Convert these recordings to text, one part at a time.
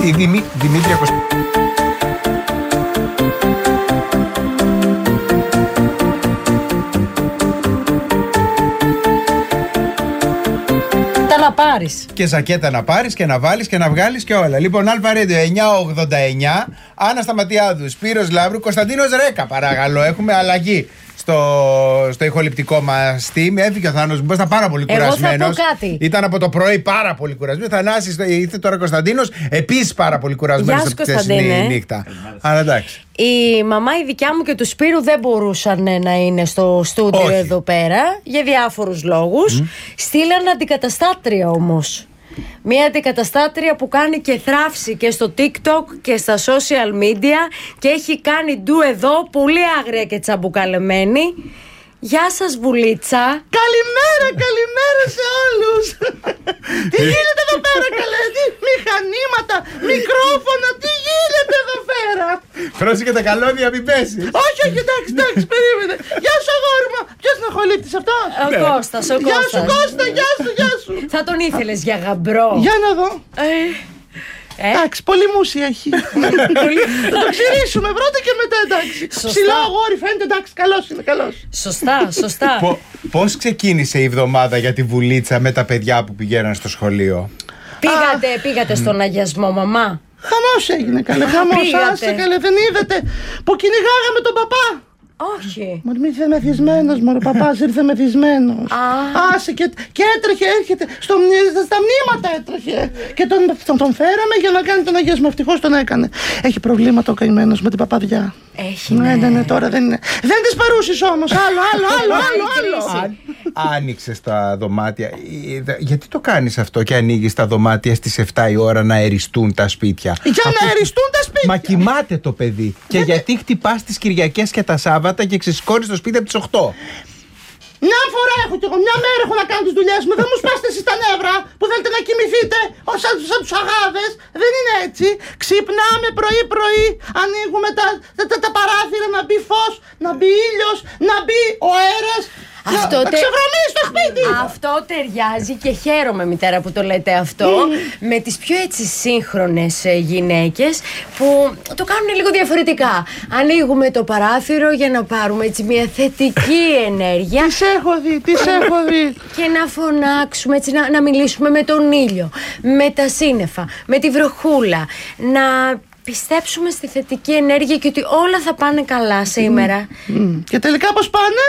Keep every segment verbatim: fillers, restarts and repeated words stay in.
Η Δημή, Δημήτρια Κωνσταντίνου. Να πάρεις. Και ζακέτα να πάρεις και να βάλεις και να βγάλεις και όλα. Λοιπόν, Αλφα Radio εννιακόσια ογδόντα εννιά, Άννα Σταματιάδου, Σπύρος Λαύρου, Κωνσταντίνος Ρέκα, παρακαλώ. Έχουμε αλλαγή στο, στο ηχοληπτικό μας team. Έφυγε ο Θάνος μου, ήταν πάρα πολύ κουρασμένος. Εγώ θα πω κάτι. Ήταν από το πρωί πάρα πολύ κουρασμένος. Θανάσης, ήρθε τώρα Κωνσταντίνος, επίσης πάρα πολύ κουρασμένος από τη νύχτα. Αλλά εντάξει. Η μαμά η δικιά μου και του Σπύρου δεν μπορούσαν να είναι στο στούντιο εδώ πέρα για διάφορους λόγους. Mm. Στείλαν αντικαταστάτρια όμως. Μία αντικαταστάτρια που κάνει και θράψη και στο TikTok και στα social media και έχει κάνει ντου εδώ, πολύ άγρια και τσαμπουκαλεμένη. Γεια σας Βουλίτσα. Καλημέρα, καλημέρα σε όλους. Τι γίνεται εδώ πέρα καλέ, τι μηχανήματα, μικρόφωνα, τι γίνεται εδώ πέρα. Πρόσεχε τα καλώδια, μην πέσει. Όχι, όχι, εντάξει, εντάξει, περίμενε. Γεια σου αγόρι μου. Ποιος είναι ο χολύπτης αυτό? Ο ναι. Κώστας, ο Γεια Κώστας. σου Κώστα, γεια σου, γεια σου. Θα τον ήθελες για γαμπρό? Για να δω. Ε. Ε? Εντάξει, πολύ μουσι έχει. Θα το ξυρίσουμε πρώτα και μετά, εντάξει. Ψηλό αγόρι φαίνεται, εντάξει, καλός είναι, καλός. Σωστά, σωστά. Πώς ξεκίνησε η εβδομάδα για τη Βουλίτσα με τα παιδιά που πηγαίναν στο σχολείο? Πήγατε, πήγατε στον αγιασμό, μαμά? Χαμός έγινε καλέ, χαμός, άσε καλέ, δεν είδατε που κυνηγάγαμε τον παπά? Όχι. Μωρή μη ήρθε μεθυσμένος, μωρή, ο παπάς ήρθε μεθυσμένος. Άσε και, και έτρεχε, έρχεται, στο, στα μνήματα έτρεχε. Και τον, τον, τον φέραμε για να κάνει τον αγιασμό, ευτυχώς τον έκανε. Έχει προβλήματα ο καημένος με την παπαδιά. Έχει, ναι. Ναι, ναι, ναι, τώρα δεν είναι. Δεν τις παρούσεις όμως, άλλο, άλλο, άλλο, άλλο, άλλο. Άνοιξες τα δωμάτια. Γιατί το κάνεις αυτό και ανοίγεις τα δωμάτια στις επτά η ώρα να εριστούν τα σπίτια? Για να εριστούν τα σπίτια. Μα κοιμάται το παιδί. Και γιατί χτυπάς τις Κυριακές και τα Σάββατα και ξεσηκώνεις το σπίτι από τις οκτώ? Μια φορά έχω κι εγώ, μια μέρα έχω να κάνω τις δουλειές μου. Δεν μου σπάστε εσείς τα νεύρα που θέλετε να κοιμηθείτε σαν, σαν τους αγάδες. Δεν είναι έτσι. Ξυπνάμε πρωί-πρωί, ανοίγουμε τα, τα, τα, τα παράθυρα, να μπει φως, να μπει ήλιος, να μπει ο αέρας. Αυτό να, τε... στο σπίτι. Αυτό ταιριάζει και χαίρομαι, μητέρα, που το λέτε αυτό, mm. με τις πιο έτσι σύγχρονες γυναίκες που το κάνουν λίγο διαφορετικά. Ανοίγουμε το παράθυρο για να πάρουμε έτσι μια θετική ενέργεια. Τις έχω δει, τις έχω δει. Και να φωνάξουμε έτσι, να, να μιλήσουμε με τον ήλιο, με τα σύννεφα, με τη βροχούλα. Να πιστέψουμε στη θετική ενέργεια και ότι όλα θα πάνε καλά σήμερα. Mm. Mm. Και τελικά πώς πάνε?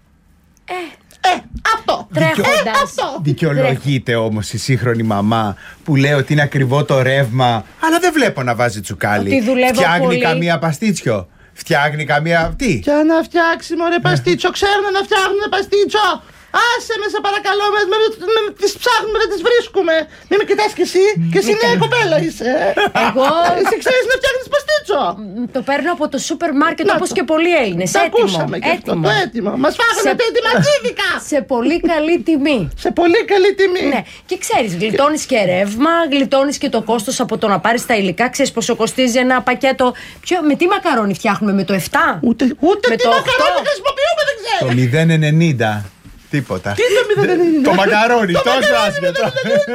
Ε, ε, αυτό. Τρέχοντας. Ε, αυτό. Δικαιολογείται όμως η σύγχρονη μαμά που λέει ότι είναι ακριβό το ρεύμα, αλλά δεν βλέπω να βάζει τσουκάλι. Φτιάχνει πολύ. Καμία παστίτσιο. Φτιάχνει καμία. Τι? Για να φτιάξει μωρέ παστίτσιο. Ξέρουν να φτιάχνουν παστίτσιο. Άσε με σε παρακαλώ, με, με, με, με τις ψάχνουμε, δεν τις βρίσκουμε. Μην με κοιτάς κι εσύ, και εσύ νέα κοπέλα είσαι. Εγώ... Εσύ ξέρεις να φτιάχνεις παστίτσο. Το παίρνω από το σούπερ μάρκετ όπως και πολλοί Έλληνες. Τα έτοιμο, ακούσαμε και αυτό, το έτοιμο. Μας φάγανε σε... τα ετοιματζίδικα. Σε πολύ καλή τιμή. Σε πολύ καλή τιμή. Ναι, και ξέρεις, γλιτώνεις και ρεύμα, γλιτώνεις και το κόστος από το να πάρεις τα υλικά. Ξέρεις πόσο κοστίζει ένα πακέτο. Ποιο, με τι μακαρόνι φτιάχνουμε, με το επτά? Ούτε, ούτε τι μακαρόνι χρησιμοποιούμε, δεν ξέρω. Το μηδέν ενενήντα. Τίποτα. Τι το μηδέν ενενήντα? Το μακαρόνι, τόσο άσχετο.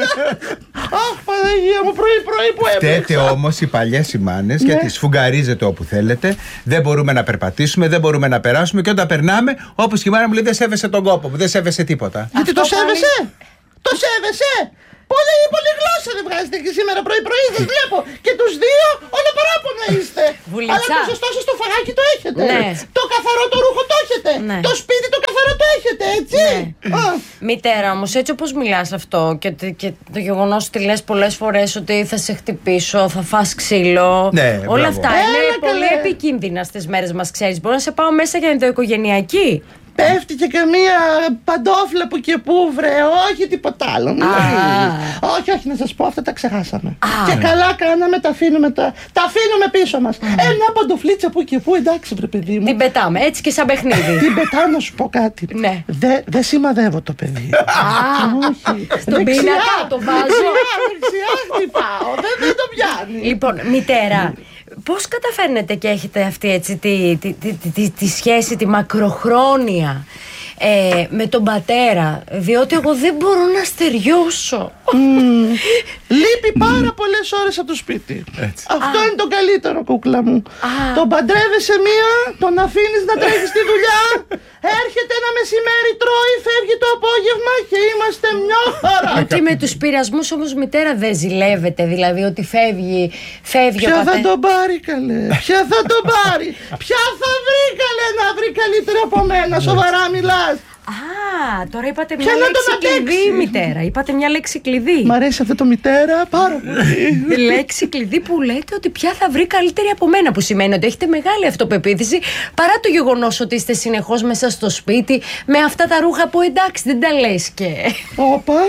Αχ, Παναγία μου, πρωί-πρωί που έπαιξα. Φταίτε όμως οι παλιές οι μάνες, γιατί σφουγγαρίζετε όπου θέλετε. Δεν μπορούμε να περπατήσουμε, δεν μπορούμε να περάσουμε. Και όταν περνάμε, όπως και η μάνα μου λέει, δεν σέβεσαι τον κόπο μου, δεν σέβεσαι τίποτα. Γιατί το σέβεσαι? Το σέβεσαι? Πολύ, πολύ γλώσσα δεν βγάζετε και σήμερα πρωί-πρωί. Σας βλέπω και τους δύο όλα παράπονα είστε. Βουλίτσα. Αλλά το σωστό σας το φαγάκι το έχετε. Ναι. Το καθαρό το ρούχο το έχετε. Ναι. Το σπίτι το καθαρό το έχετε, έτσι. Ναι. Μητέρα όμως, έτσι όπως μιλάς αυτό και, και το γεγονός ότι λες πολλές φορές ότι θα σε χτυπήσω, θα φας ξύλο. Ναι, όλα μπράβο. αυτά Έλα, είναι καλέ. πολύ επικίνδυνα στις μέρες μας, ξέρεις. Μπορώ να σε πάω μέσα για ενδοοικογενειακή. Πέφτει και καμία παντόφλα που και που βρε, όχι τίποτα άλλο. Όχι, όχι, να σας πω, αυτά τα ξεχάσαμε. Α. Και καλά κάναμε, τα αφήνουμε, τα, τα αφήνουμε πίσω μας. Mm. Ε, μια παντοφλίτσα που και που, εντάξει βρε παιδί μου. Την πετάμε, έτσι και σαν παιχνίδι. Την πετάω να σου πω κάτι. Ναι. Δεν δε σημαδεύω το παιδί. Όχι. Στον πίνακα το βάζω. Δεξιά χτυπάω, δεν, δεν το πιάνει. Λοιπόν, μητέρα, πώς καταφέρνετε και έχετε αυτή έτσι τη, τη, τη, τη, τη, τη σχέση, τη μακροχρόνια ε, με τον πατέρα? Διότι εγώ δεν μπορώ να στεριώσω. Mm. Λείπει πάρα πολλές ώρες από το σπίτι. Έτσι. Αυτό Α. είναι το καλύτερο, κούκλα μου. Α. Τον παντρεύεσαι μία, τον αφήνεις να τρέχει στη δουλειά. Έρχεται ένα μεσημέρι, τρώει, φεύγει το απόγευμα και είμαστε μια χαρά. Και με τους πειρασμούς όμως μητέρα δεν ζηλεύεται, δηλαδή ότι φεύγει, φεύγει Ποια ο πατέρας. θα τον πάρει καλέ, ποια θα τον πάρει, ποια θα βρει καλέ να βρει καλύτερη από μένα, σοβαρά μιλάς. Α, τώρα είπατε μια Ποια να λέξη τον κλειδί, αντέξει. μητέρα. Είπατε μια λέξη κλειδί. Μ' αρέσει αυτό το μητέρα πάρα πολύ. Λέξη κλειδί που λέτε ότι πια θα βρει καλύτερη από μένα. Που σημαίνει ότι έχετε μεγάλη αυτοπεποίθηση παρά το γεγονός ότι είστε συνεχώς μέσα στο σπίτι με αυτά τα ρούχα που εντάξει δεν τα λες και. Όπα.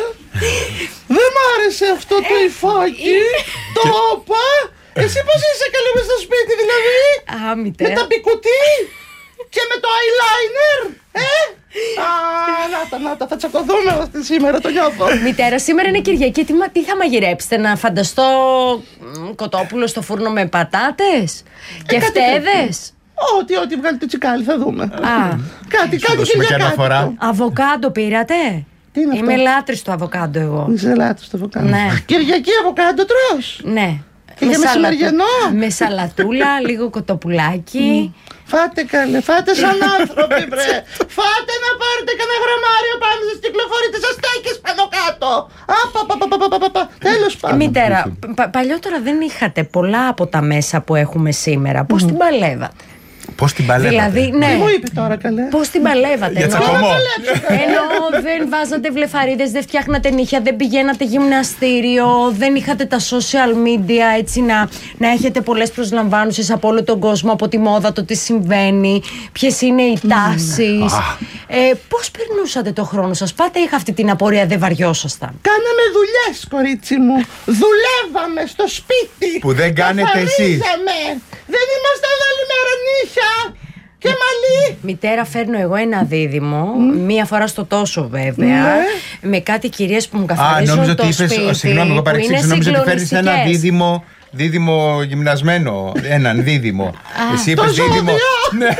Δεν μ' άρεσε αυτό το υφάκι. Το όπα. Εσύ πώς είσαι καλή μες στο σπίτι δηλαδή? Α, μητέρα. Με τα πικουτί και με το eyeliner. Ε. Α, να τα, να τα, θα τσακωθούμε αυτή σήμερα, το νιώθω. Μητέρα, σήμερα είναι Κυριακή. Τι, μα- τι θα μαγειρέψετε, να φανταστώ μ, κοτόπουλο στο φούρνο με πατάτες και κάτι φτέδες. Ό,τι, ό,τι βγάλει το τσικάλι, θα δούμε. Α, Κάτι, κάτι δώσουμε και Κυριακάτικο. αναφορά. αβοκάντο πήρατε? Τι είναι αυτό? Είμαι λάτρης του αβοκάντο εγώ. Είσαι λάτος το αβοκάντο. Ναι. Κυριακή αβοκάντο τρως? Ναι. Και για μεσημεριανό? με σαλατούλα, λίγο κοτοπουλάκι. Φάτε καλέ, φάτε σαν άνθρωποι βρε. Φάτε να πάρετε κανένα γραμμάριο πάνω σας, κυκλοφορείτε σαν στέκες πάνω κάτω. Απαπαπαπαπαπαπα. Τέλος πάντων. Μητέρα, πα- παλιότερα δεν είχατε πολλά από τα μέσα που έχουμε σήμερα. Πώς την παλεύατε? Πώς την παλεύατε? Δηλαδή, ναι. Τι μου είπε τώρα καλέ? Πώς την παλεύατε? Για εννοώ- τσακωμό. Ενώ δεν βάζατε βλεφαρίδες, δεν φτιάχνατε νύχια, δεν πηγαίνατε γυμναστήριο, δεν είχατε τα social media έτσι να, να έχετε πολλές προσλαμβάνουσες από όλο τον κόσμο, από τη μόδα, το τι συμβαίνει, ποιες είναι οι τάσεις. Ε, πώς περνούσατε το χρόνο σας? Πάτε είχα αυτή την απορία, δεν βαριόσασταν? Κάναμε δουλειές, κορίτσι μου. Δουλεύαμε στο σπίτι. Που δεν κάνετε εσείς. Καθαρίζαμε. Δεν είμαστε εδώ όλη μέρα νύχια και μαλλί. Μητέρα, φέρνω εγώ ένα δίδυμο, μία φορά στο τόσο βέβαια, Ναι. με κάτι κυρίες που μου Α, καθαρίζουν νόμιζα το ότι είπες, σπίτι. συγγνώμη, εγώ που είναι παρεξήγησα, νόμιζα ότι φέρνεις ένα συγκλονιστικές. δίδυμο, δίδυμο γυμνασμένο, έναν δίδυμο. Εσύ είπες το δίδυμο. ζώδιο. Ναι.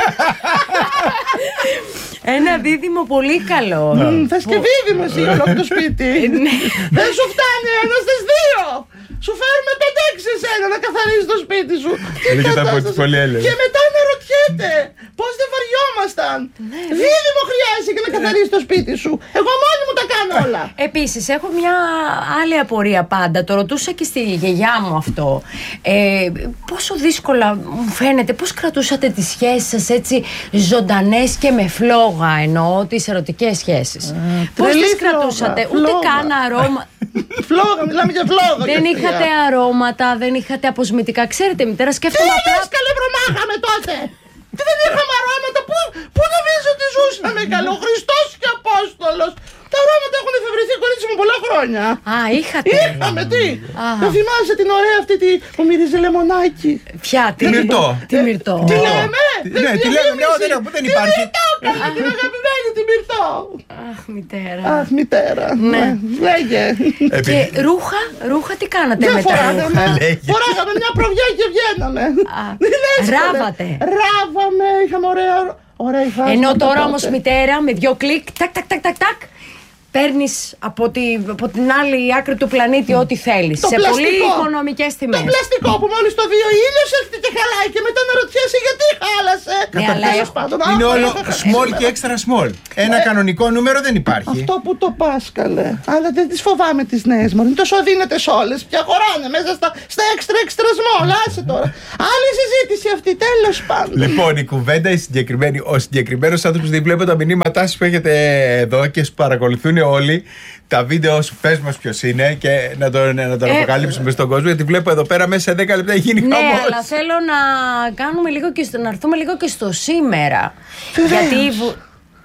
Ένα δίδυμο πολύ καλό. Μμ, θες και δίδυμο εσύ όλο το σπίτι. Δεν σου φτάνει ένα στις δύο. Σου φέρουμε πέντε έξι εσένα να καθαρίζεις το σπίτι σου. Τι Έλεγε τα κατάσταση. πόντις πολύ έλεγε. Και μετά να ρωτιέται πώς δεν βαριόμασταν. Δίδυμο χρειάζεται και να καθαρίζεις το σπίτι σου. Εγώ μόνη μου τα κάνω όλα. Επίσης, έχω μια άλλη απορία πάντα. Το ρωτούσα και στη γιαγιά μου αυτό. Ε, πόσο δύσκολα μου φαίνεται, πώς κρατούσατε τις σχέσεις σας έτσι ζωντανές και με φλόγα, εννοώ τις ερωτικές σχέσεις. Πώς τρελή τις φλόγα, κρατούσατε, ούτε φλόγα. καν αρώμα. Φλόγα, μιλάμε για φλόγα. Δεν για είχατε παιδιά. αρώματα, δεν είχατε αποσμητικά. Ξέρετε, μητέρα, Τι σκέφτομαι απλά. λες καλέ βρομάχαμε τότε. Τι δεν είχαμε αρώματα. Πού, πού νομίζω ότι ζούσαμε καλό. Ο Χριστός και Απόστολος. Τα αρώματα έχουν εφευρεθεί, κορίτσι μου, πολλά χρόνια. Α, είχατε. Είχαμε τι. Α. Δεν θυμάσαι την ωραία αυτή τη, που μυρίζει λεμονάκι. Ποια, Τι μυρτό. Τι μυρτό. Τι λέμε. Ναι, τι λέμε, ναι, δεν έχω, δεν υπάρχει. Τι μυρτό, καλά, την αγαπημένη τη μυρτό. Αχ, μητέρα. Αχ, μητέρα. Ναι. Λέγε. Και ρούχα, ρούχα τι κάνατε Δεν με τα φοράγαμε. ρούχα? Λέγε. Φοράγαμε μια προβιά και βγαίναμε. Α, Τι λες, καλέ. ράβατε. Ράβαμε, είχαμε ωραία, ωραία υφάσματα. Ενώ τώρα τότε. όμως μητέρα με δυο κλικ, τάκ, τάκ, τάκ, τάκ, τάκ, παίρνεις από, τη, από την άλλη άκρη του πλανήτη ό,τι θέλεις. Το Σε πλαστικό. πολύ οικονομικές Το τιμές. πλαστικό που μόλις το δει ο ήλιος έρχεται και χαλάει και μετά να ρωτιέσαι γιατί χάλασε. Ναι, αλλά Τέλος έχω- πάντων, Είναι α, όλο α, small και extra small. Ένα κανονικό νούμερο δεν υπάρχει. Αυτό που το πας καλέ. Αλλά δεν τις φοβάμαι τις νέες μου. Είναι τόσο αδύνατες όλες. Πια χωράνε μέσα στα, στα extra extra small. Άσε τώρα. Άλλη συζήτηση αυτή. Τέλος πάντων. Λοιπόν, η κουβέντα η συγκεκριμένη, ο συγκεκριμένο άνθρωπο, δεν βλέπω τα μηνύματά σα που έχετε εδώ και σου παρακολουθούν όλοι. Τα βίντεο σου, πες μας ποιος είναι και να τον, να τον Ε, αποκαλύψουμε στον κόσμο. Γιατί βλέπω εδώ πέρα μέσα σε δέκα λεπτά έχει γίνει Ναι, χαμός. αλλά θέλω να κάνουμε λίγο και στο, να έρθουμε λίγο και στο σήμερα. Βεβαίως. Γιατί. βου-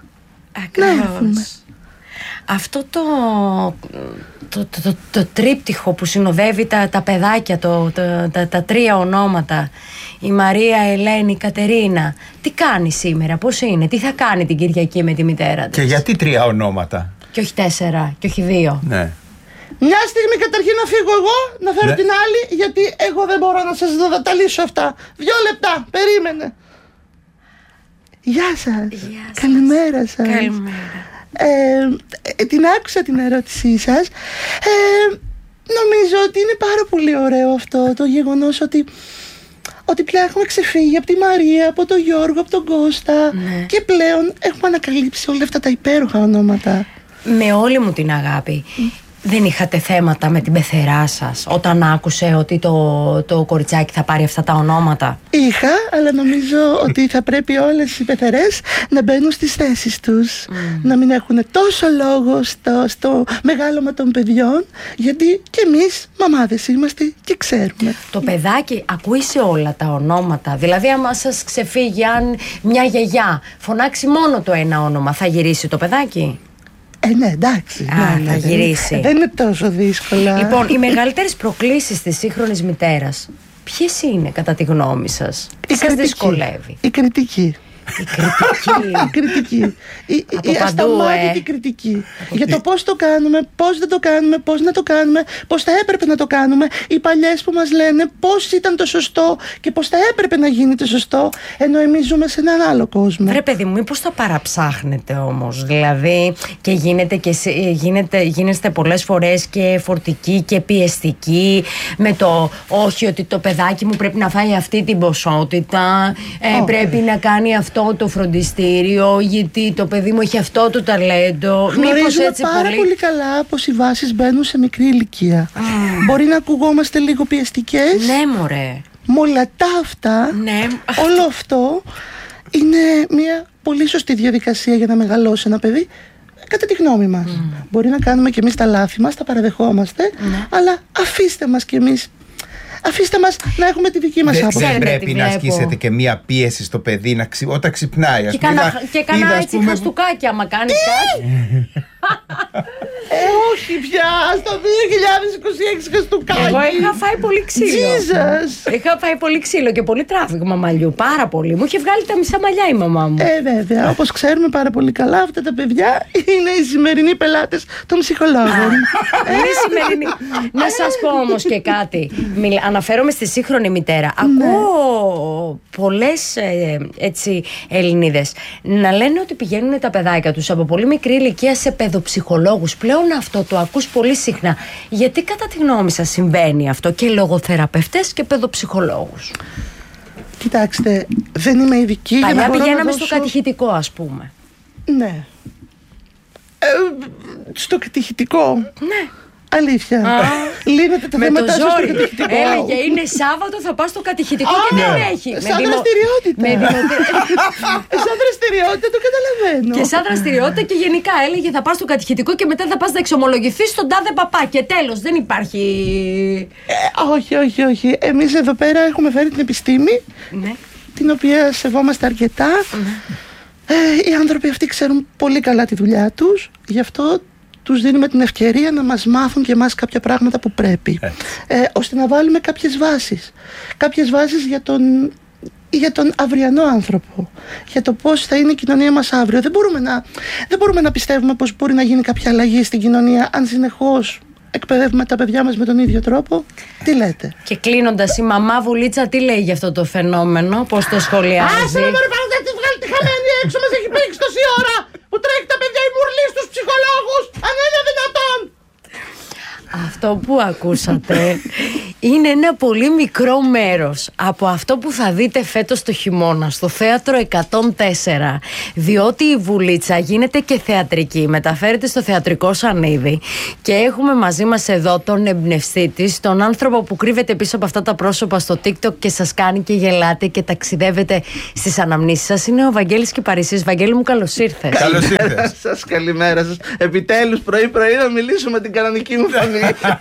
Ακριβώς. Αυτό το, το, το, το, το τρίπτυχο που συνοδεύει τα, τα παιδάκια, το, το, τα, τα τρία ονόματα, η Μαρία, Ελένη, η Κατερίνα, τι κάνει σήμερα, πώς είναι, τι θα κάνει την Κυριακή με τη μητέρα της? Και γιατί τρία ονόματα. Και όχι τέσσερα, και όχι δύο. Ναι. Μια στιγμή καταρχήν να φύγω εγώ, να φέρω Ναι. την άλλη, γιατί εγώ δεν μπορώ να σας δω, τα λύσω αυτά. Δυο λεπτά, περίμενε. Γεια σας. Γεια σας. Καλημέρα σας. Καλημέρα. Ε, ε, την άκουσα την ερώτησή σας. Ε, νομίζω ότι είναι πάρα πολύ ωραίο αυτό το γεγονός ότι ότι πια έχουμε ξεφύγει από τη Μαρία, από τον Γιώργο, από τον Κώστα, ναι. Και πλέον έχουμε ανακαλύψει όλα αυτά τα υπέροχα ονόματα. Με όλη μου την αγάπη. Mm. Δεν είχατε θέματα με την πεθερά σας όταν άκουσε ότι το, το κοριτσάκι θα πάρει αυτά τα ονόματα? Είχα, αλλά νομίζω ότι θα πρέπει όλες οι πεθερές να μπαίνουν στις θέσεις τους. Mm. Να μην έχουν τόσο λόγο στο, στο μεγάλωμα των παιδιών, γιατί και εμείς μαμάδες είμαστε και ξέρουμε. Το παιδάκι ακούει σε όλα τα ονόματα. Δηλαδή άμα σας ξεφύγει, αν μια γιαγιά φωνάξει μόνο το ένα όνομα, θα γυρίσει το παιδάκι? Ε, ναι, εντάξει. Α, ναι, ναι, θα δεν, γυρίσει. Δεν είναι τόσο δύσκολα. Λοιπόν, οι μεγαλύτερες προκλήσεις της σύγχρονης μητέρας ποιες είναι κατά τη γνώμη σας? Τι σας δυσκολεύει? Η κριτική. Η κριτική. Η κριτική. Η, η ασταμάτητη ε. κριτική. Από για το πώς το κάνουμε, πώς δεν το κάνουμε, πώς να το κάνουμε, πώς θα έπρεπε να το κάνουμε. Οι παλιές που μας λένε πώς ήταν το σωστό και πώς θα έπρεπε να γίνει το σωστό, ενώ εμείς ζούμε σε έναν άλλο κόσμο. Ρε παιδί μου, μήπως τα παραψάχνετε όμως? Δηλαδή, και γίνεται και γίνεται, γίνεστε πολλές φορές και φορτικοί και πιεστικοί με το όχι, ότι το παιδάκι μου πρέπει να φάει αυτή την ποσότητα, ε, oh. πρέπει να κάνει αυτό το φροντιστήριο, γιατί το παιδί μου έχει αυτό το ταλέντο. Γνωρίζουμε έτσι πάρα πολύ... πολύ καλά πως οι βάσεις μπαίνουν σε μικρή ηλικία. Mm. Μπορεί να ακουγόμαστε λίγο πιεστικές. Ναι, μωρέ. Με όλα τα αυτά, ναι. όλο αυτό είναι μια πολύ σωστή διαδικασία για να μεγαλώσει ένα παιδί, κατά τη γνώμη μας. Mm. Μπορεί να κάνουμε και εμείς τα λάθη μας, τα παραδεχόμαστε, mm. αλλά αφήστε μας κι εμείς. Αφήστε μας να έχουμε τη δική μας άποψη. Δεν πρέπει να ασκήσετε και μία πίεση στο παιδί να ξυ... όταν ξυπνάει. Ας και κανένα κανα έτσι πούμε... χαστούκάκι άμα κάνεις κάτι. Ε, όχι πια, στο δύο χιλιάδες είκοσι έξι χαστούκάκι. Εγώ είχα φάει πολύ ξύλο. Jesus. Είχα φάει πολύ ξύλο και πολύ τράβηγμα μαλλιού, πάρα πολύ. Μου είχε βγάλει τα μισά μαλλιά η μαμά μου. Ε, βέβαια, όπως ξέρουμε πάρα πολύ καλά, αυτά τα παιδιά είναι οι σημερινοί πελάτες των ψυχολόγων. Είναι σημερινοί. Να σας πω όμως και κάτι. Αναφέρομαι στη σύγχρονη μητέρα. Ακούω πολλές ε, έτσι Ελληνίδες να λένε ότι πηγαίνουν τα παιδάκια τους από πολύ μικρή ηλικία σε παιδοψυχολόγους. Πλέον αυτό το ακούς πολύ συχνά. Γιατί κατά τη γνώμη σας συμβαίνει αυτό, και λογοθεραπευτές και παιδοψυχολόγους? Κοιτάξτε, δεν είμαι ειδική. Παλιά πηγαίναμε στο κατηχητικό, ας πούμε. Ναι. Ε, στο κατηχητικό. Ναι. Αλήθεια. Λύνετε τα θέματα σου στο κατηχητικό. Έλεγε είναι Σάββατο, θα πας στο κατηχητικό και δεν έχει. Σαν δραστηριότητα. Σαν δραστηριότητα το καταλαβαίνω. Και σαν δραστηριότητα και γενικά έλεγε θα πας στο κατηχητικό και μετά θα πας να εξομολογηθείς στον τάδε παπά. Και τέλος, δεν υπάρχει. Όχι, όχι, όχι. Εμείς εδώ πέρα έχουμε φέρει την επιστήμη, την οποία σεβόμαστε αρκετά. Οι άνθρωποι αυτοί ξέρουν πολύ καλά τη δουλειά τους. Γι' αυτό τους δίνουμε την ευκαιρία να μας μάθουν και εμάς κάποια πράγματα που πρέπει, ε, ώστε να βάλουμε κάποιες βάσεις. Κάποιες βάσεις για τον, για τον αυριανό άνθρωπο, για το πώς θα είναι η κοινωνία μας αύριο. Δεν μπορούμε να, δεν μπορούμε να πιστεύουμε πως μπορεί να γίνει κάποια αλλαγή στην κοινωνία αν συνεχώς εκπαιδεύουμε τα παιδιά μας με τον ίδιο τρόπο. Τι λέτε? Και κλείνοντας, η μαμά Βουλίτσα τι λέει για αυτό το φαινόμενο, πώς το σχολιάζει? Άσε με μωρέ, πάρε τη βγάλει τη χαμένη έξω, μας έχει πήξει τόση ώρα που τρέχει τα παιδιά η μουρλή στους ψυχολόγους. Αν είναι δυνατόν! Αυτό που ακούσατε είναι ένα πολύ μικρό μέρος από αυτό που θα δείτε φέτος το χειμώνα στο Θέατρο εκατόν τέσσερα, διότι η Βουλίτσα γίνεται και θεατρική, μεταφέρεται στο θεατρικό σανίδι και έχουμε μαζί μας εδώ τον εμπνευστή της, τον άνθρωπο που κρύβεται πίσω από αυτά τα πρόσωπα στο TikTok και σας κάνει και γελάτε και ταξιδεύετε στις αναμνήσεις σας. Είναι ο Βαγγέλης Κυπαρισής. Βαγγέλη μου, καλώς ήρθες. Καλώς ήρθες. Σας, καλημέρα σας. Επιτέλους πρωί-πρωί να μιλήσουμε την κανονική μου φωνή.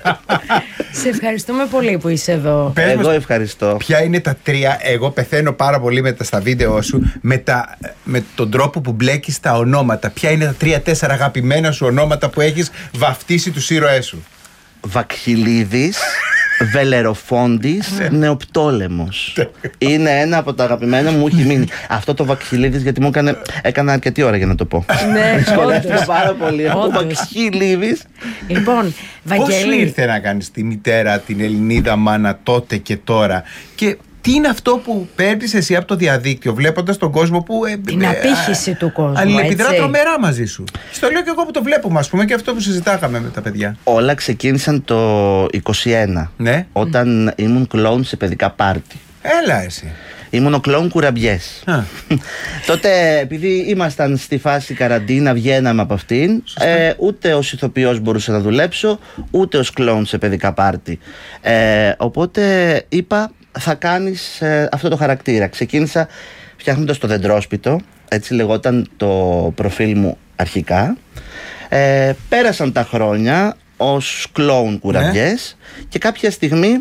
Σε ευχαριστούμε πολύ που είσαι εδώ. Πες Εγώ ευχαριστώ. Ποια είναι τα τρία? Εγώ πεθαίνω πάρα πολύ με τα, στα βίντεο σου με, τα, με τον τρόπο που μπλέκεις τα ονόματα. Ποια είναι τα τρία-τέσσερα αγαπημένα σου ονόματα που έχεις βαφτίσει τους ήρωές σου? Βακχιλίδης, Βελεροφόντης, Νεοπτόλεμος. Είναι ένα από τα αγαπημένα μου, έχει μείνει. Αυτό το Βακχιλίδης γιατί μου έκανε, έκανα αρκετή ώρα για να το πω. Ναι, σχολιάστηκα πάρα πολύ. Ο Βακχιλίδης. Λοιπόν, Βαγγέλη, πώς ήρθε να κάνεις τη μητέρα, την Ελληνίδα μάνα τότε και τώρα, και Τι είναι αυτό που παίρνεις εσύ από το διαδίκτυο, βλέποντας τον κόσμο που. Ε, την ε, απήχηση ε, του κόσμου. Αλληλεπιδρά τρομερά μαζί σου. Στο λέω και εγώ που το βλέπουμε, ας πούμε, και αυτό που συζητάγαμε με τα παιδιά. Όλα ξεκίνησαν το είκοσι ένα. Ναι. Όταν mm. ήμουν κλόουν σε παιδικά πάρτι. Έλα εσύ. Ήμουν ο κλόουν Κουραμπιές. Τότε, επειδή ήμασταν στη φάση καραντίνα, βγαίναμε από αυτήν. Ε, ούτε ως ηθοποιός μπορούσα να δουλέψω, ούτε ως κλόουν σε παιδικά πάρτι. Ε, οπότε είπα, θα κάνεις ε, αυτό το χαρακτήρα. Ξεκίνησα φτιάχνοντας το Δεντρόσπιτο, έτσι λεγόταν το προφίλ μου αρχικά. Ε, πέρασαν τα χρόνια ως κλόουν Κουραμπιές, ναι. Και κάποια στιγμή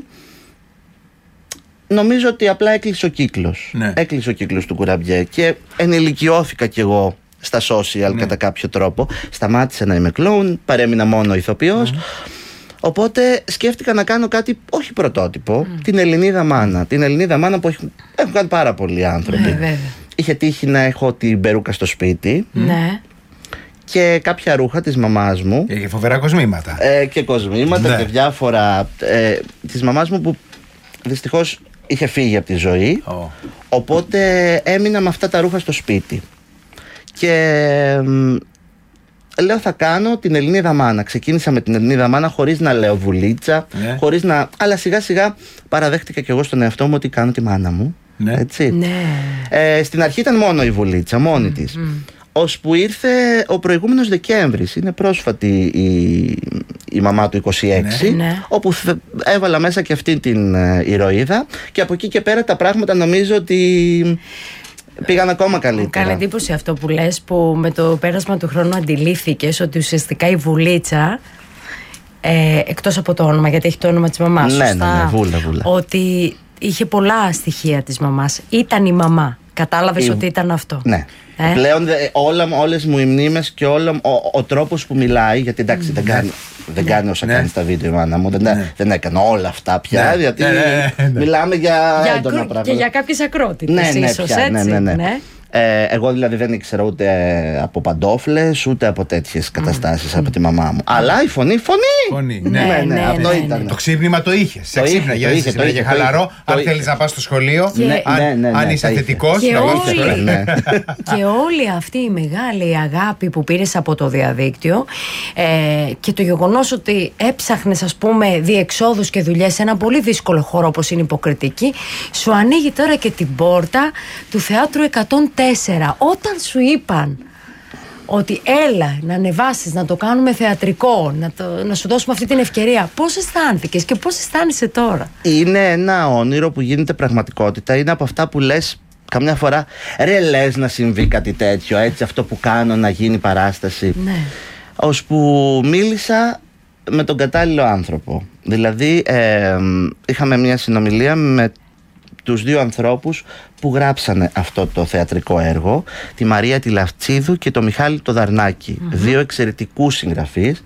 νομίζω ότι απλά έκλεισε ο κύκλος. Ναι. Έκλεισε ο κύκλος του Κουραμπιέ και ενηλικιώθηκα κι εγώ στα social, ναι. Κατά κάποιο τρόπο. Σταμάτησα να είμαι κλόουν, παρέμεινα μόνο ηθοποιός. Mm. Οπότε σκέφτηκα να κάνω κάτι όχι πρωτότυπο, mm. την Ελληνίδα μάνα. Την Ελληνίδα μάνα που έχουν, έχουν κάνει πάρα πολλοί άνθρωποι. Mm. Είχε τύχει να έχω την περούκα στο σπίτι. Mm. Ναι. Και κάποια ρούχα της μαμάς μου. Και φοβερά κοσμήματα. Ε, και κοσμήματα, ναι. Και διάφορα ε, της μαμάς μου που δυστυχώς είχε φύγει από τη ζωή. Oh. Οπότε έμεινα με αυτά τα ρούχα στο σπίτι. Και ε, λέω θα κάνω την Ελληνίδα μάνα. Ξεκίνησα με την Ελληνίδα μάνα χωρίς να λέω βουλίτσα, ναι. Χωρίς να... Αλλά σιγά σιγά παραδέχτηκα κι εγώ στον εαυτό μου ότι κάνω τη μάνα μου, ναι. Έτσι. Ναι. Ε, στην αρχή ήταν μόνο η βουλίτσα, μόνη mm, της mm. Ώσπου ήρθε ο προηγούμενος Δεκέμβρης. Είναι πρόσφατη η, η μαμά του είκοσι έξι, ναι. Όπου έβαλα μέσα και αυτή την ε, ηρωίδα. Και από εκεί και πέρα τα πράγματα νομίζω ότι πήγαν ακόμα καλύτερα. Κάνει εντύπωση αυτό που λες, που με το πέρασμα του χρόνου αντιλήφθηκες ότι ουσιαστικά η βουλίτσα, ε, εκτός από το όνομα, γιατί έχει το όνομα της μαμάς, ναι, σωστά, ναι, ναι, βούλα, βούλα. Ότι είχε πολλά στοιχεία της μαμάς. Ήταν η μαμά. Κατάλαβες η... ότι ήταν αυτό. Ναι. Ε? Πλέον όλα, όλες μου οι μνήμες και όλο, ο, ο τρόπος που μιλάει, γιατί εντάξει, mm. δεν κάνει, δεν ναι. κάνει όσα ναι. κάνει στα βίντεο η μάνα μου, δεν, ναι. δεν έκανε όλα αυτά πια, ναι. Γιατί ναι, ναι, ναι. μιλάμε για, για έντονα πράγματα. Και για κάποιες ακρότητες, ναι, ναι, ίσως, πια, έτσι. Ναι, ναι, ναι. Ναι. Ε, εγώ δηλαδή δεν ήξερα ούτε από παντόφλες ούτε από τέτοιες καταστάσεις mm. από τη μαμά μου. Αλλά η φωνή, φωνή! Φωνή, ναι, ναι, ναι, ναι, αυτό ναι, ήταν. ναι. Το ξύπνημα το είχε. Σε ξύπναγε, το είχε, το είχε χαλαρό. Αν θέλεις να πας στο σχολείο, ναι, αν, ναι, ναι, ναι, αν είσαι θετικός, και, να όλη, στο σχολείο, ναι. Και όλη αυτή η μεγάλη αγάπη που πήρες από το διαδίκτυο ε, και το γεγονός ότι έψαχνες, ας πούμε, διεξόδους και δουλειές σε ένα πολύ δύσκολο χώρο όπως είναι υποκριτική, σου ανοίγει τώρα και την πόρτα του Θεάτρου εκατόν τέσσερα. Όταν σου είπαν ότι έλα να ανεβάσεις, να το κάνουμε θεατρικό, να, το, να σου δώσουμε αυτή την ευκαιρία, πώς αισθάνθηκες και πώς αισθάνεσαι τώρα? Είναι ένα όνειρο που γίνεται πραγματικότητα. Είναι από αυτά που λες καμιά φορά, ρε λες να συμβεί κάτι τέτοιο, έτσι, αυτό που κάνω να γίνει παράσταση. Ναι. Ώσπου μίλησα με τον κατάλληλο άνθρωπο. Δηλαδή ε, είχαμε μια συνομιλία με τους δύο ανθρώπους που γράψανε αυτό το θεατρικό έργο, τη Μαρία τη Λαφτσίδου και το Μιχάλη το Δαρνάκη, mm-hmm. δύο εξαιρετικούς συγγραφείς,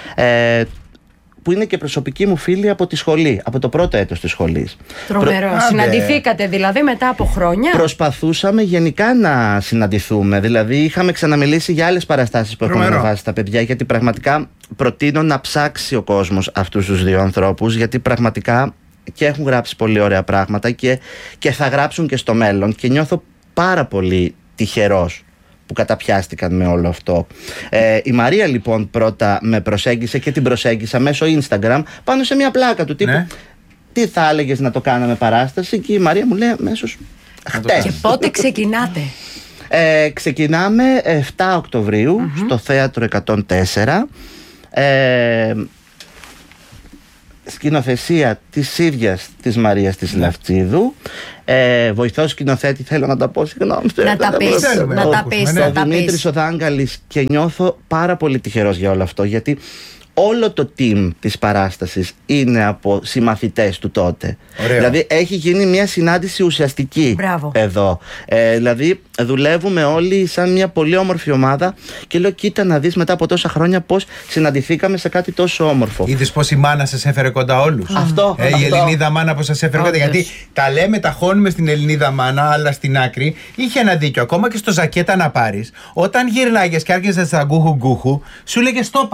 ε, που είναι και προσωπικοί μου φίλοι από τη σχολή, από το πρώτο έτος της σχολής. Τρομερό. Προ... Συναντηθήκατε δηλαδή μετά από χρόνια? Προσπαθούσαμε γενικά να συναντηθούμε. Δηλαδή είχαμε ξαναμιλήσει για άλλες παραστάσεις που έχουν ανεβάσει τα παιδιά, γιατί πραγματικά προτείνω να ψάξει ο κόσμος αυτούς τους δύο ανθρώπους, γιατί πραγματικά και έχουν γράψει πολύ ωραία πράγματα και, και θα γράψουν και στο μέλλον, και νιώθω πάρα πολύ τυχερός που καταπιάστηκαν με όλο αυτό. Ε, η Μαρία λοιπόν πρώτα με προσέγγισε και την προσέγγισα μέσω Instagram πάνω σε μια πλάκα του τύπου, ναι. Τι θα έλεγες να το κάναμε παράσταση, και η Μαρία μου λέει αμέσως χτες. Και πότε ξεκινάτε? Ε, ξεκινάμε εφτά Οκτωβρίου mm-hmm. στο Θέατρο εκατόν τέσσερα. Ε, σκηνοθεσία της ίδιας της Μαρίας της Λαφτσίδου, ε, βοηθός σκηνοθέτη, θέλω να τα πω, συγγνώμη, να τα πεις, να τα πεις, ο Δημήτρης ο Δάγκαλης, και νιώθω πάρα πολύ τυχερός για όλο αυτό, γιατί όλο το team της παράστασης είναι από συμμαθητές του τότε. Ωραίο. Δηλαδή έχει γίνει μια συνάντηση ουσιαστική. Μπράβο. Εδώ. Ε, δηλαδή δουλεύουμε όλοι σαν μια πολύ όμορφη ομάδα, και λέω κοίτα να δεις μετά από τόσα χρόνια πώς συναντηθήκαμε σε κάτι τόσο όμορφο. Είδες πως η μάνα σας έφερε κοντά όλους? Αυτό. Ε, αυτό. Η Ελληνίδα μάνα πως σας έφερε κοντά. Γιατί τα λέμε, τα χώνουμε στην Ελληνίδα μάνα, αλλά στην άκρη είχε ένα δίκιο. Ακόμα και στο ζακέτα να πάρεις, όταν γυρνάγες και άρχισες στα γκούχου γκούχου, σου λέγε στόπα.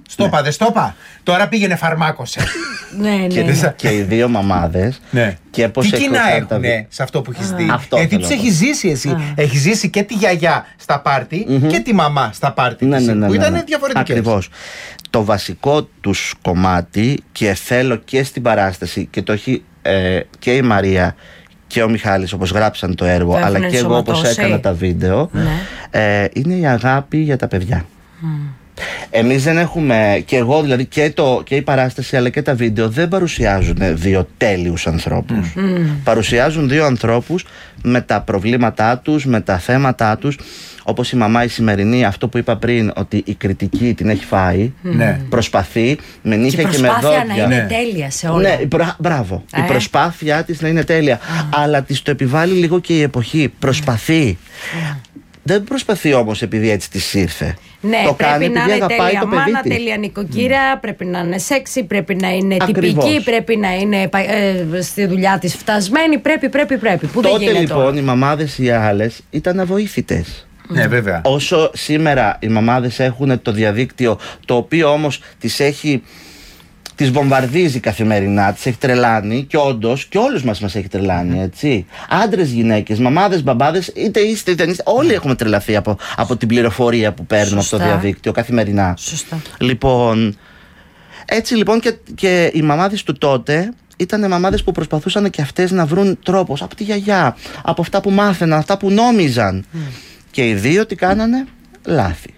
Στο είπα, δεν στο είπα. Τώρα πήγαινε φαρμάκωσε. Ναι, ναι. Και, ναι. και οι δύο μαμάδες. Ναι. Και πώς τι κοινά έχουν τα... σε αυτό που έχεις δει? Αυτό γιατί θέλω τους να έχεις ζήσει εσύ. Έχεις ζήσει και τη γιαγιά στα πάρτι Mm-hmm. και τη μαμά στα πάρτι. Ναι, της, ναι, ναι, που ναι, ήταν ναι. διαφορετικές. Ακριβώς. Το βασικό τους κομμάτι, και θέλω και στην παράσταση, και το έχει ε, και η Μαρία και ο Μιχάλης όπως γράψαν το έργο, Το αλλά και εγώ όπως ενσωματώσει. έκανα τα βίντεο, Ναι. ε, είναι η αγάπη για τα παιδιά. Mm. Εμείς δεν έχουμε, και εγώ δηλαδή, και, το, και η παράσταση αλλά και τα βίντεο δεν παρουσιάζουν δύο τέλειους ανθρώπους. Mm. Παρουσιάζουν δύο ανθρώπους με τα προβλήματά τους, με τα θέματά τους. Όπως η μαμά η σημερινή, αυτό που είπα πριν, ότι η κριτική την έχει φάει, Ναι. προσπαθεί με Και η νύχια και, με προσπάθεια δόντια. να είναι Ναι. τέλεια σε όλα. Ναι, μπρα- μπράβο. Ε. Η προσπάθειά της να είναι τέλεια. Αλλά της το επιβάλλει λίγο και η εποχή. Προσπαθεί. Δεν προσπαθεί όμως επειδή έτσι της ήρθε. Ναι, το πρέπει κάνει να επειδή είναι αγαπάει τέλεια το παιδί μάνα, της. τέλεια νοικοκύρα, πρέπει να είναι σεξι, πρέπει να είναι Ακριβώς. τυπική, πρέπει να είναι ε, στη δουλειά της φτασμένη, πρέπει, πρέπει, πρέπει. Που δεν Τότε γίνεται λοιπόν τώρα. οι μαμάδες οι άλλες ήταν αβοήθητες. Ναι, βέβαια. Όσο σήμερα οι μαμάδες έχουν το διαδίκτυο, το οποίο όμως τις έχει, τις βομβαρδίζει καθημερινά, τις έχει τρελάνει, και όντως και όλους μας μας έχει τρελάνει, έτσι. Άντρες, γυναίκες, μαμάδες, μπαμπάδες, είτε είστε είτε δεν είστε, όλοι έχουμε τρελαθεί από, από την πληροφορία που παίρνουμε από το Σωστά. διαδίκτυο καθημερινά. Σωστά. Λοιπόν, έτσι λοιπόν και, και οι μαμάδες του τότε ήταν μαμάδες που προσπαθούσαν και αυτές να βρουν τρόπος από τη γιαγιά, από αυτά που μάθαιναν, αυτά που νόμιζαν. Και οι δύο τι κάνανε? Λάθη.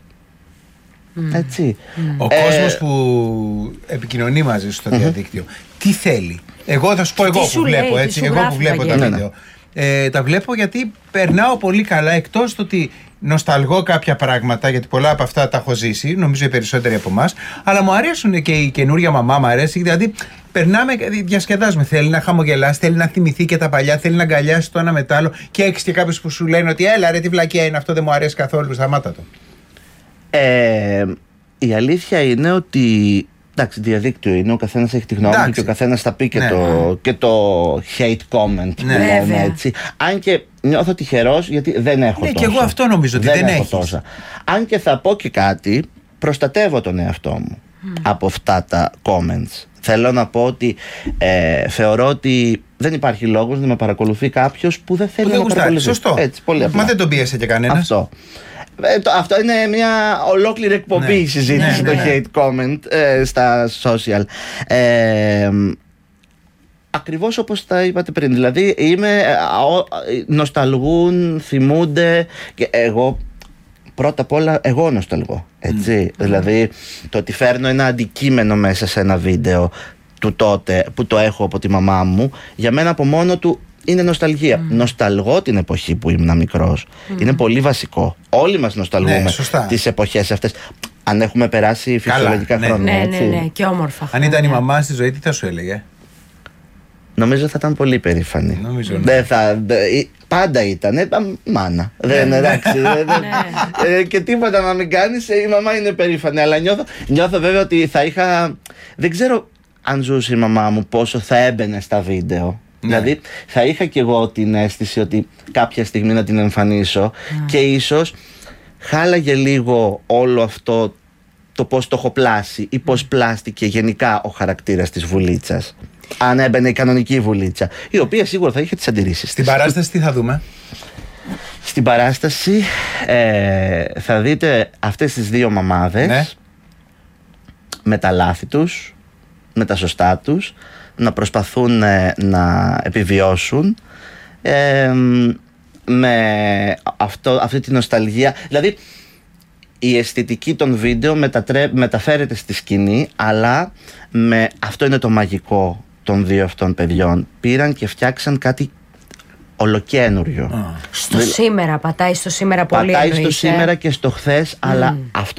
Έτσι. Ο Ε, κόσμος που επικοινωνεί μαζί σου στο διαδίκτυο, τι θέλει? Εγώ θα σου πω, Και εγώ τι που σου λέει, βλέπω, τι έτσι, σου εγώ γράφει, που βλέπω τα Βαγγέλη. βίντεο. Ε, τα βλέπω γιατί περνάω πολύ καλά, εκτός το ότι νοσταλγώ κάποια πράγματα, γιατί πολλά από αυτά τα έχω ζήσει, νομίζω οι περισσότεροι από εμάς, αλλά μου αρέσουν και η καινούρια μαμά, μου αρέσει, δηλαδή περνάμε, διασκεδάζουμε. Θέλει να χαμογελάσει, θέλει να θυμηθεί και τα παλιά, θέλει να αγκαλιάσει το ένα με το άλλο, και έχεις και κάποιους που σου λένε ότι έλα ρε, τι βλακιά είναι αυτό, δεν μου αρέσει καθόλου, σταμάτα το. Ε, η αλήθεια είναι ότι, εντάξει, διαδίκτυο είναι, ο καθένας έχει τη γνώμη του Εντάξει. και ο καθένας θα πει και, Ναι. το, και το hate comment που Ναι. λέμε, Βέβαια. έτσι. Αν και νιώθω τυχερός γιατί δεν έχω Ναι, τόσα. και εγώ αυτό νομίζω ότι δεν έχω έχεις. τόσα. Αν και θα πω και κάτι, προστατεύω τον εαυτό μου από αυτά τα comments. Θέλω να πω ότι ε, θεωρώ ότι δεν υπάρχει λόγος να με παρακολουθεί κάποιος που δεν θέλει Που δεν να με γουστάρει. παρακολουθεί. Σωστό. Έτσι, πολύ απλά. Μα δεν τον πίεσε και κανένας. Αυτό. Ε, το, αυτό είναι μια ολόκληρη εκπομπή Ναι. η συζήτηση, Ναι, το ναι, ναι. hate comment ε, στα social. Ε, ακριβώς όπως τα είπατε πριν. Δηλαδή είμαι, ε, ο, νοσταλγούν, θυμούνται, και εγώ πρώτα απ' όλα εγώ νοσταλγώ, έτσι. Δηλαδή το ότι φέρνω ένα αντικείμενο μέσα σε ένα βίντεο του τότε που το έχω από τη μαμά μου, για μένα από μόνο του είναι νοσταλγία. Mm. Νοσταλγώ την εποχή που ήμουν μικρός. Είναι πολύ βασικό. Όλοι μας νοσταλγούμε Ναι, σωστά. τις εποχές αυτές. Αν έχουμε περάσει Καλά, φυσιολογικά ναι. χρόνια. Ναι, έτσι. ναι, ναι, και όμορφα. Αν ήταν η χρόνια. μαμά στη ζωή, τι θα σου έλεγε? Νομίζω θα ήταν πολύ περήφανη. Νομίζω, ναι. Δεν θα, δε- ε, πάντα ήταν. Ε, μάνα. Δεν, εντάξει, δεν- δεν- ε, και τίποτα να μην κάνεις, ε, η μαμά είναι περήφανη. Αλλά νιώθω, νιώθω βέβαια ότι θα είχα. Δεν ξέρω αν ζούσε η μαμά μου πόσο θα έμπαινε στα βίντεο. Ναι. Δηλαδή θα είχα κι εγώ την αίσθηση ότι κάποια στιγμή να την εμφανίσω και ίσως χάλαγε λίγο όλο αυτό το πώς το έχω πλάσει ή πώς πλάστηκε γενικά ο χαρακτήρας της βουλίτσας. Αν έμπαινε η κανονική βουλίτσα, η οποία σίγουρα θα είχε τις αντιρρήσεις Στην της. παράσταση τι θα δούμε? Στην παράσταση ε, θα δείτε αυτές τις δύο μαμάδες, Ναι. με τα λάθη τους, με τα σωστά τους, να προσπαθούν ε, να επιβιώσουν ε, με αυτό, αυτή τη νοσταλγία. Δηλαδή η αισθητική των βίντεο μετατρέ, μεταφέρεται στη σκηνή, αλλά με, αυτό είναι το μαγικό των δύο αυτών παιδιών. Πήραν και φτιάξαν κάτι ολοκένουργιο. Στο σήμερα, πατάει στο σήμερα πολύ Πατάει στο εννοείς, ε. σήμερα και στο χθες, αλλά αυτό